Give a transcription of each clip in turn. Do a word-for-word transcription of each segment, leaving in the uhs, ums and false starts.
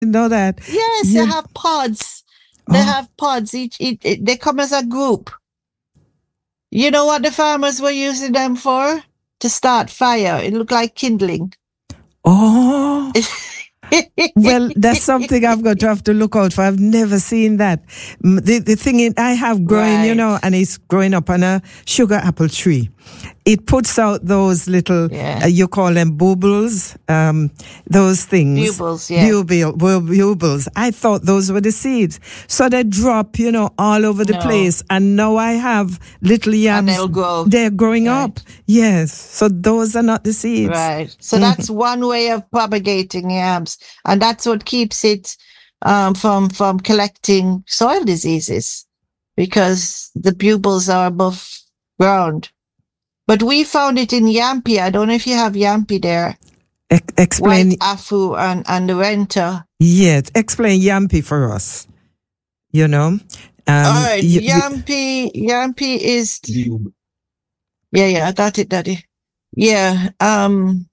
know that. Yes, You- they have pods. They Oh. have pods. Each, each, it- they come as a group. You know what the farmers were using them for? To start fire. It looked like kindling. Oh. Well, that's something I've got to have to look out for. I've never seen that. M- The, the thing is, I have growing, you Right. know, and it's growing up on a sugar apple tree. It puts out those little, Yeah. uh, you call them bubbles, um, those things. Bubbles, yeah. Bubble, bu- bubbles. I thought those were the seeds. So they drop, you know, all over the No. place. And now I have little yams. they'll grow. They're growing Right. up. Yes. So those are not the seeds. Right. So that's one way of propagating yams. And that's what keeps it um, from, from collecting soil diseases because the pupils are above ground. But we found it in Yampi. I don't know if you have Yampi there. E- explain. White Afu and, and the Renta. Yes, explain Yampi for us. You know, um, All right. y- Yampi, Yampi is, yeah, yeah, I got it, Daddy. Yeah. Um,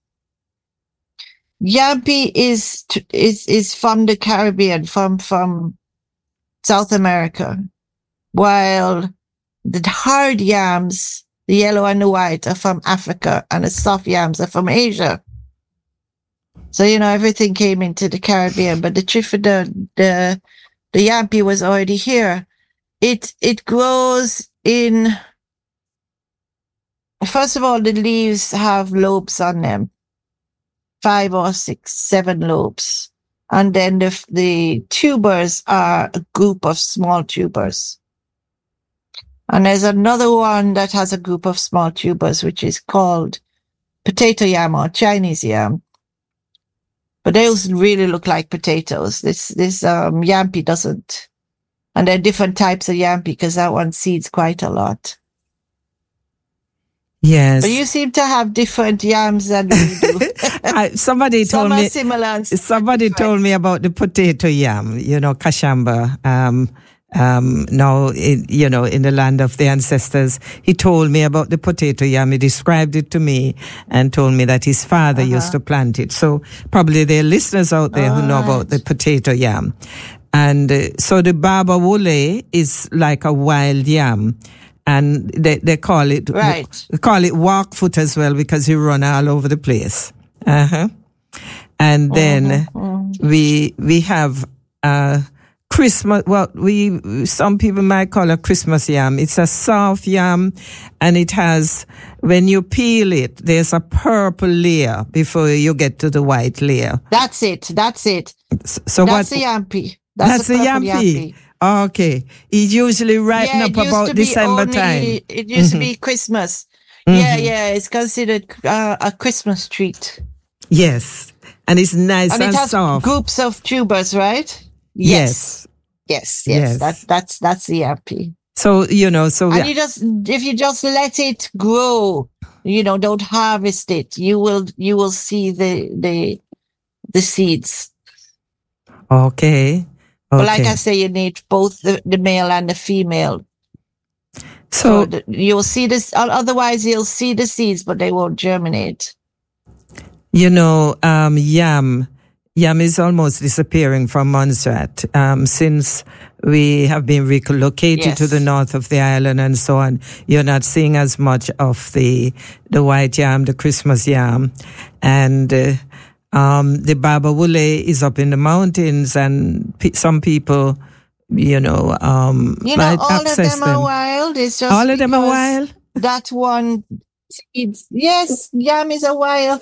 Yampi is, t- is, is from the Caribbean, from, from South America, while the hard yams, the yellow and the white, are from Africa, and the soft yams are from Asia. So, you know, everything came into the Caribbean, but the tree for the, the, the Yampi was already here. It, it grows in, first of all, the leaves have lobes on them. Five or six, seven lobes. And then the, the tubers are a group of small tubers. And there's another one that has a group of small tubers, which is called potato yam or Chinese yam. But those really look like potatoes. This, this, um, Yampi doesn't. And there are different types of Yampi because that one seeds quite a lot. yes. But you seem to have different yams than we do. I, somebody Some told are me. similar. and some are Somebody different. told me about the potato yam. You know, kashamba. Um, um, now, in, you know, in the land of the ancestors, he told me about the potato yam. He described it to me and told me that his father Uh-huh. used to plant it. So probably there are listeners out there who know about the Alright. potato yam. And uh, so the baba wole is like a wild yam. And they, they call it, Right. they call it walk foot as well because he run all over the place. Uh-huh. And then we, we have, uh, Christmas, well, we, some people might call it Christmas yam. It's a soft yam and it has, when you peel it, there's a purple layer before you get to the white layer. That's it. That's it. S- So That's what? the Yampi. That's the the purple yampi. Okay. It's usually ripen Yeah, up it used about to be December only, time. it used to be Christmas. Yeah, yeah, it's considered uh, a Christmas treat. Yes. And it's nice And and, it has soft. groups of tubers, right? Yes. Yes, yes. Yes. That, that's, that's the Yampi. So, you know, so we, And you just, if you just let it grow, you know, don't harvest it, you will, you will see the, the, the seeds. okay. But like Okay. I say, you need both the, the male and the female. So, So the, you'll see this, o- otherwise you'll see the seeds, but they won't germinate. you know, um, yam, yam is almost disappearing from Montserrat, um, since we have been relocated to Yes. the north of the island and so on. You're not seeing as much of the, the white yam, the Christmas yam. And, uh, um, the baba wole is up in the mountains and pe- some people, you know, um, You know, might all of access them, them. are wild. It's just All of them are because wild? that one seeds. Yes, yam is a wild.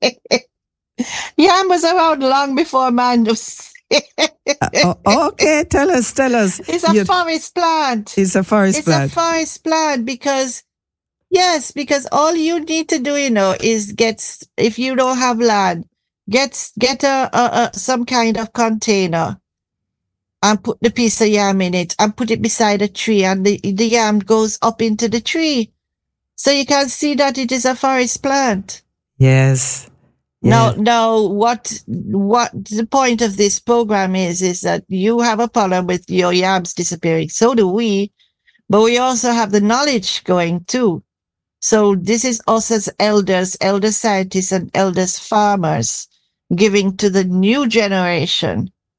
Yam was around long before man was. Oh, okay, tell us, tell us. It's a You- forest plant. It's a forest It's plant. a forest plant because, yes, because all you need to do, you know, is get, if you don't have land, get, get a, a, a some kind of container and put the piece of yam in it and put it beside a tree and the, the yam goes up into the tree. So you can see that it is a forest plant. Yes. Now, Yes. now, what, what the point of this program is, is that you have a problem with your yams disappearing. So do we, but we also have the knowledge going too. So this is us as elders, elder scientists and elders farmers giving to the new generation